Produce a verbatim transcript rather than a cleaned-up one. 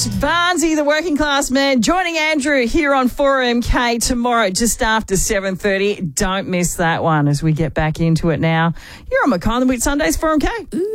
Barnesy, the working class man, joining Andrew here on four M K tomorrow just after seven thirty. Don't miss that one as we get back into it now. You're on McConnell with Sundays four M K. Ooh.